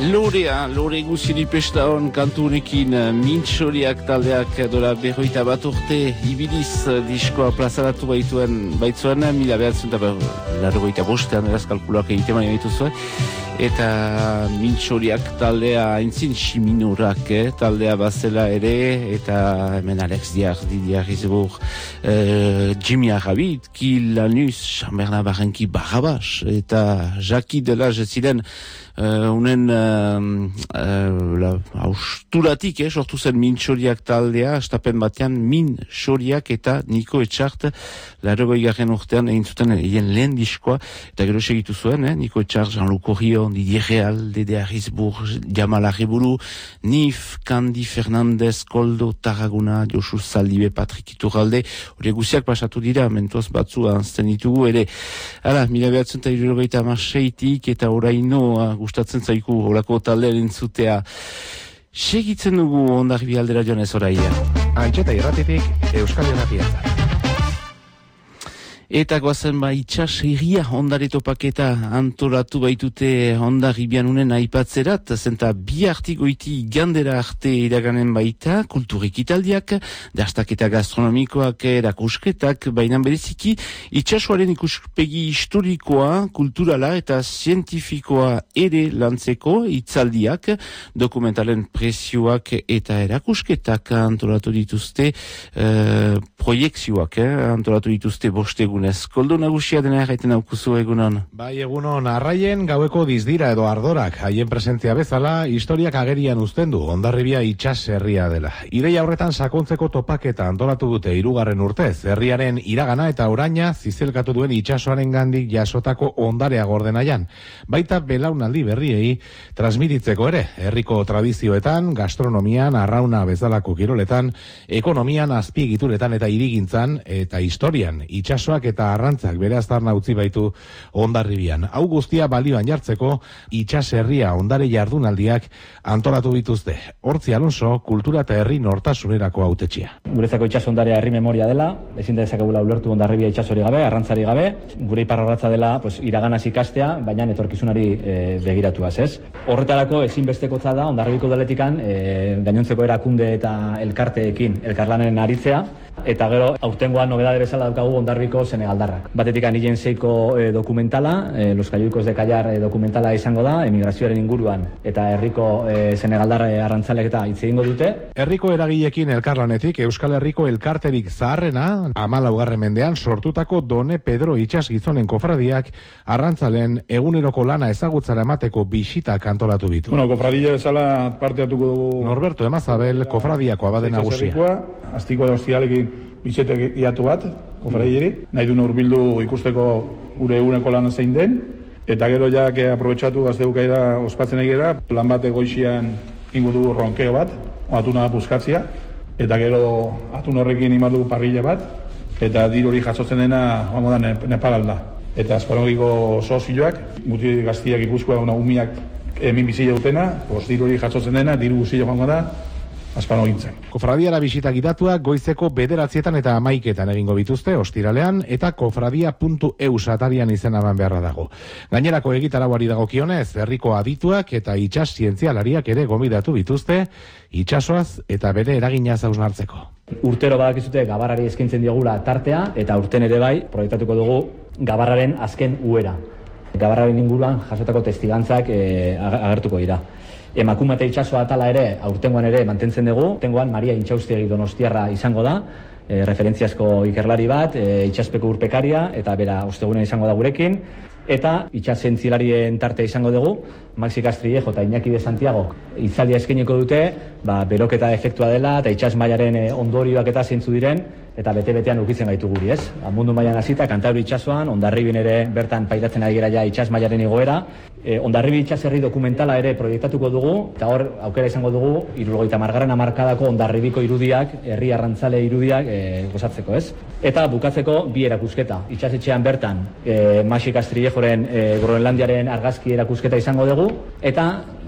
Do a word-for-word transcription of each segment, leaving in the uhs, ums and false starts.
Lorea, Lore guziri pesta hon kantu honekin Mintxoriak taldeak dola berroita bat urte ibiliz diskoa plazaratu baituen baitzuen, mila behatzen eta larroita bostean eraz kalkulak egiten baina dituzue. Eta Mintxoriak taldea aintzin Ximinurak eh, taldea bazela ere, eta hemen Alex Diar, Didier Izbur, eh, Jimmy Arrabit, Kil Lanus, Jean-Bernard Barranqui Barrabas, eta Jackie Delage ziren Uh, unen uh, uh, hausturatik eh, sortu zen Mintxoriak taldea, estapen batean Mintxoriak eta Niko Etxart larrogoi garren urtean egin zuten egin lehen diskoa, eta gero segitu zuen, eh, Niko Etxart, Jean-Luc Corrion, Didier Real, Dede Arrizbur, Jamal Arreburu, Nif, Candy Fernandez, Koldo Tarraguna, Josu Zaldibe, Patrik Iturralde, hori guziak pasatu dira, mentoz batzu anzten ditugu, ere, ala, mila behatzen eta irrogeita amaseitik eta oraino gustatzen zaiku holako taldearen zutea. Segitzen dugu Hondarribi aldera joanez oraia. Antxeta irratitik, Euskal Irratiatzat. Eta goazen ba itxas herria ondare topaketa antolatu baitute Hondarribian unen aipatzerat, zenta bi artigoiti gandera arte iraganen baita, kulturik italdiak, dastaketa gastronomikoak, erakusketak, bainan bereziki, itxasuaren ikuspegi historikoa, kulturala eta zientifikoa ere lantzeko itzaldiak, dokumentalen prezioak eta erakusketak antolatu dituzte, eh, proiekzioak eh, antolatu dituzte bostegu. Koldo nagusia dena erraiten aukuzu egunon. Bai, egunon, arraien gaueko dizdira edo ardorak, haien presentzia bezala, historiak agerian uzten du, Hondarribia itxas herria dela. Ideia horretan sakontzeko topaketa antolatu dute hirugarren urtez, herriaren iragana eta oraina zizelkatu duen itxasoaren gandik jasotako ondarea gordenaian. Baita belaunaldi berriei transmititzeko ere, herriko tradizioetan, gastronomian, arrauna bezalako kiroletan, ekonomian, azpiegituretan eta hirigintzan eta historian, itxasoak eta arrantzak bere aztarna utzi baitu Hondarribian. Hau guztia balioan jartzeko itxas herria ondare jardunaldiak antolatu dituzte. Hortzi Alonso, kultura eta herri nortasunerako hautetxea. Guretzako itxas ondarea herri memoria dela, ezin da dezakegula ulertu Hondarribia itxasori gabe, arrantzari gabe, gure iparrorratza dela pues, iraganaz ikastea, baina etorkizunari e, begiratuaz, ez? Horretarako ezinbestekotza da Hondarribiko udaletikan e, gainontzeko erakunde eta elkarteekin elkarlanen aritzea, eta gero aurtengoan nobedade bezala daukagu Hondarribiko senegaldarrak. Batetik anilen seiko e, dokumentala, e, Los Cayucos de Callar e, dokumentala izango da, emigrazioaren inguruan eta herriko e, senegaldarra arrantzalek eta hitz egingo dute. Herriko eragilekin elkarlanetik Euskal Herriko elkarterik zaharrena, hamalaugarren mendean sortutako Done Pedro itxas gizonen kofradiak arrantzalen eguneroko lana ezagutzara emateko bisitak antolatu ditu. Bueno, kofradia bezala parte hartuko dugu Norberto Emazabel, kofradiako abade nagusia. Aztiko ostialekin bisetek iatu bat, kofradieri, nahi duen urbildu ikusteko gure eguneko lan zein den, eta gero ja aprobetxatu gazteukaera ospatzen egera, plan bat egoixian ingo dugu ronkeo bat, atuna buskatzia, eta gero atun horrekin imar dugu parrilla bat, eta dir hori jasotzen dena, hongo da, Nepal Eta azparogiko sozioak, muti gaztiak ikuskoa una umiak hemin bizile dutena, dir hori jasotzen dena, diru guzile joango da, azpano gintzen. Kofradiara bisita gidatuak goizeko bederatzietan eta amaiketan egingo bituzte ostiralean eta kofradia puntu eu satarian izena ban beharra dago. Gainerako egitarauari dagokionez, herriko adituak eta itxas zientzialariak ere gomidatu bituzte, itxasoaz eta bere eraginaz hausnartzeko. Urtero badakizute gabarrari eskaintzen diogula tartea, eta urten ere bai, proiektatuko dugu gabarraren azken uera. Gabarraren inguruan jasotako testigantzak e, agertuko dira. Emakume eta itxasoa atala ere, aurtengoan ere mantentzen dugu. Aurtengoan Maria Intxaustiegi Donostiarra izango da, e, referentziazko ikerlari bat, e, itxaspeko urpekaria, eta bera ostegunen izango da gurekin. Eta itxasentzilarien tarte izango dugu, Maxi Castrillejo eta Iñaki de Santiago itzaldia eskainiko dute, ba, beroketa efektua dela eta itxas mailaren ondorioak eta zeintzu diren, eta bete-betean ukitzen gaitu guri, ez? Mundu mailan hasita Kantabri itsasoan, Hondarribin ere bertan pairatzen ari gara ja itxas mailaren igoera. E, Hondarribi itxasherri dokumentala ere proiektatuko dugu, eta hor aukera izango dugu hirurogeita hamargarren hamarkadako Hondarribiko irudiak, herri arrantzale irudiak e, gozatzeko, ez? Eta bukatzeko bi erakusketa. Itxasetxean bertan e, Maxi Castrillejoren e, Groenlandiaren argazki erakusketa izango dugu, eta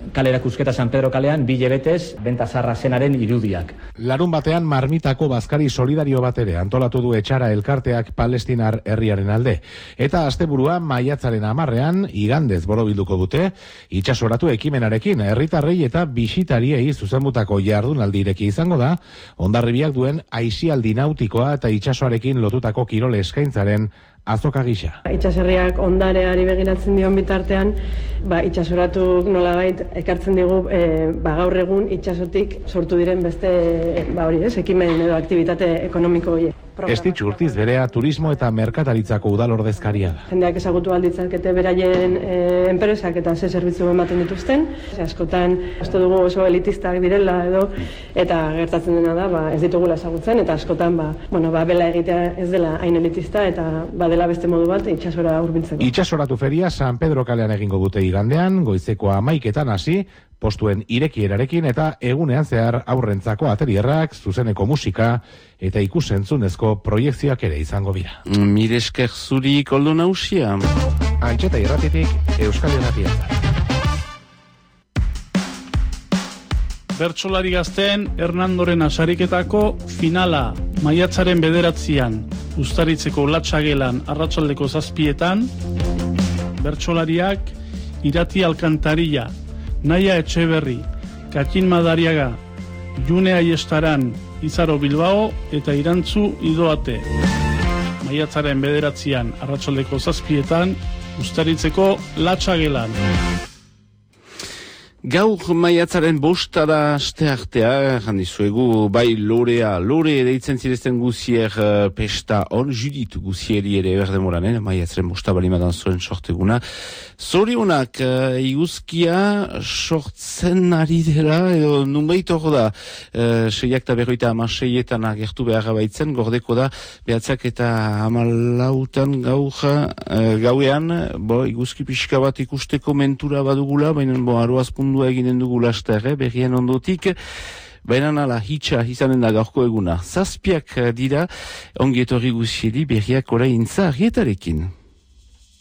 kale erakusketa San Pedro kalean, bi hilabetez, benta zarra zenaren irudiak. Larun batean marmitako bazkari solidario bat ere antolatu du Etxara elkarteak Palestinar herriaren alde. Eta asteburua maiatzaren hamarrean, igandez borobilduko dute, itsasoratu ekimenarekin, herritarrei eta bisitariei zuzenbutako jardunaldireki izango da, Hondarribiak duen aisialdi nautikoa eta itsasoarekin lotutako kirole eskaintzaren azoka gisa. Itsaserriak ondareari begiratzen dion bitartean, ba, itsasoratu nolabait ekartzen digu e, ba, gaur egun itsasotik sortu diren beste ba, hori, ez, ekimen edo aktivitate ekonomiko horiek. Estitxu Urtiz berea turismo eta merkataritzako udal ordezkaria da. Jendeak ezagutu alditzakete beraien e, enpresak eta ze zerbitzu ematen dituzten. Ze askotan uste dugu oso elitistak direla edo eta gertatzen dena da, ba, ez ditugula ezagutzen eta askotan ba, bueno, ba, bela egitea ez dela hain elitista eta badela beste modu bat itsasora hurbiltzeko. Itsasoratu feria San Pedro kalean egingo dute igandean, goizeko hamaiketan hasi, postuen irekierarekin eta egunean zehar aurrentzako atelierrak, zuzeneko musika eta ikusentzunezko proiekzioak ere izango dira. Mire esker zuri koldo nausia. Antxeta irratitik, Euskal Irratia. Bertsolari gazteen Hernandoren asariketako finala maiatzaren bederatzian Uztaritzeko latxagelan arratsaldeko zazpietan, bertsolariak Irati Alkantarilla, Naia Etxeberri, Katin Madariaga, June Aiestaran, Izaro Bilbao eta Irantzu Idoate. Maiatzaren bederatzian arratsaldeko zazpietan Uztaritzeko latxagelan. Gaur maiatzaren bostara asteartea, jandizuegu, bai lorea, lore deitzen zirezten guzier uh, pesta on, Judit guzieri ere berdemoran, eh? Maiatzaren bosta balimadan zuen sorteguna. Zorionak, uh, iguzkia sortzen ari dela, edo nunbait hor da, uh, seiak eta berroita amaseietan agertu beharra baitzen, gordeko da, behatzak eta amalautan gauja, uh, gauean, bo, iguzki pixka bat ikusteko mentura badugula, baina, bo, aroazpun eginen dugu lasterre, berrien ondotik, baina nala hitxa izanen da gaurko eguna. Zazpiak dira, ongietorri guziedi berriak orain zarrietarekin.